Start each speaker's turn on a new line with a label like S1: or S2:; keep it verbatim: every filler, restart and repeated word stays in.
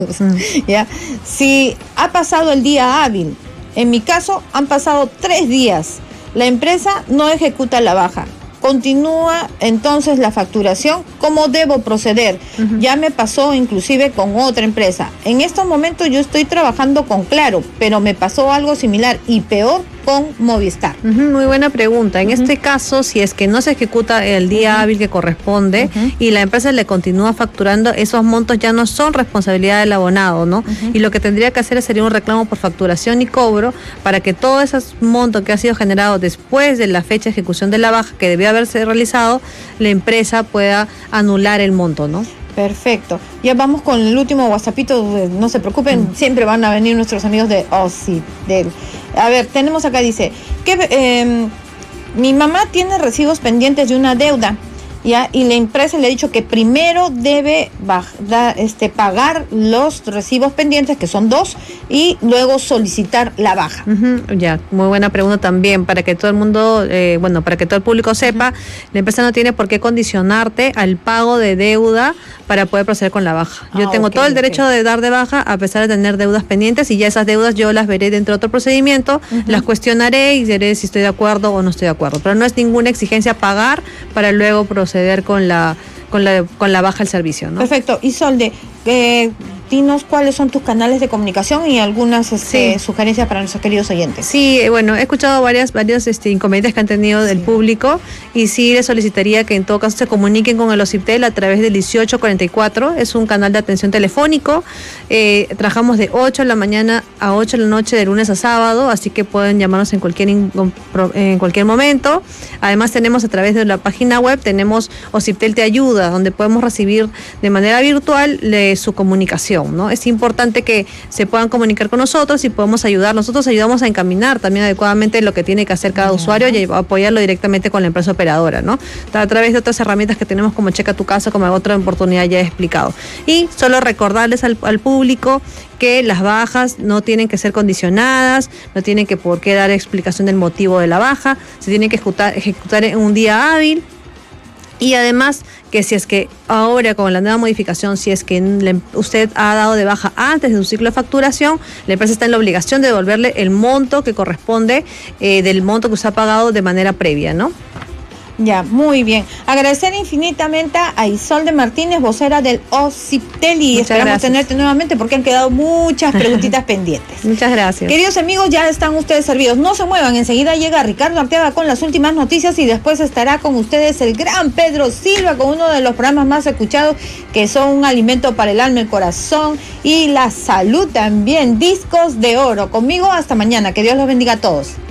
S1: ¿Ya? Si ha pasado el día hábil, en mi caso han pasado tres días, la empresa no ejecuta la baja. Continúa entonces la facturación. ¿Cómo debo proceder? Uh-huh. Ya me pasó inclusive con otra empresa. En estos momentos yo estoy trabajando con Claro, pero me pasó algo similar y peor con Movistar.
S2: Uh-huh, muy buena pregunta. En uh-huh. este caso, si es que no se ejecuta el día uh-huh. hábil que corresponde uh-huh. y la empresa le continúa facturando, esos montos ya no son responsabilidad del abonado, ¿no? Uh-huh. Y lo que tendría que hacer sería un reclamo por facturación y cobro para que todo ese monto que ha sido generado después de la fecha de ejecución de la baja que debió haberse realizado, la empresa pueda anular el monto, ¿no?
S1: Perfecto. Ya vamos con el último WhatsAppito. No se preocupen, mm. siempre van a venir nuestros amigos de Occitel. A ver, tenemos acá, dice, que eh, mi mamá tiene recibos pendientes de una deuda, ¿ya? Y la empresa le ha dicho que primero debe bajar, este, pagar los recibos pendientes, que son dos, y luego solicitar la baja.
S2: Uh-huh, ya, muy buena pregunta también, para que todo el mundo, eh, bueno, para que todo el público sepa, uh-huh. la empresa no tiene por qué condicionarte al pago de deuda para poder proceder con la baja. Yo ah, tengo okay, todo el derecho okay. de dar de baja a pesar de tener deudas pendientes, y ya esas deudas yo las veré dentro de otro procedimiento, uh-huh. las cuestionaré y diré si estoy de acuerdo o no estoy de acuerdo. Pero no es ninguna exigencia pagar para luego proceder con la con la con la baja del servicio, ¿no?
S1: Perfecto. Isolde, eh, dinos cuáles son tus canales de comunicación y algunas este, sí. sugerencias para nuestros queridos oyentes.
S2: Sí, bueno, he escuchado varias varios este, inconvenientes que han tenido del sí. público, y sí les solicitaría que en todo caso se comuniquen con el Occitel a través del dieciocho cuarenta y cuatro. Es un canal de atención telefónico. Eh, trabajamos de ocho de la mañana a ocho de la noche de lunes a sábado, así que pueden llamarnos en cualquier en cualquier momento. Además tenemos a través de la página web, tenemos Occitel Te Ayuda, donde podemos recibir de manera virtual de su comunicación, ¿no? Es importante que se puedan comunicar con nosotros y podemos ayudar. Nosotros ayudamos a encaminar también adecuadamente lo que tiene que hacer cada uh-huh. usuario y apoyarlo directamente con la empresa operadora, ¿no? A través de otras herramientas que tenemos como Checa tu Casa, como otra oportunidad ya he explicado. Y solo recordarles al, al público que las bajas no tienen que ser condicionadas, no tienen que por qué dar explicación del motivo de la baja, se tienen que ejecutar, ejecutar en un día hábil. Y además que si es que ahora con la nueva modificación, si es que le, usted ha dado de baja antes de su ciclo de facturación, la empresa está en la obligación de devolverle el monto que corresponde eh, del monto que usted ha pagado de manera previa, ¿no?
S1: Ya, muy bien. Agradecer infinitamente a Isolde Martínez, vocera del Occitel, y muchas esperamos gracias. tenerte nuevamente porque han quedado muchas preguntitas pendientes.
S2: Muchas gracias.
S1: Queridos amigos, ya están ustedes servidos. No se muevan, enseguida llega Ricardo Arteaga con las últimas noticias y después estará con ustedes el gran Pedro Silva con uno de los programas más escuchados, que son un alimento para el alma, el corazón y la salud también. Discos de oro. Conmigo hasta mañana. Que Dios los bendiga a todos.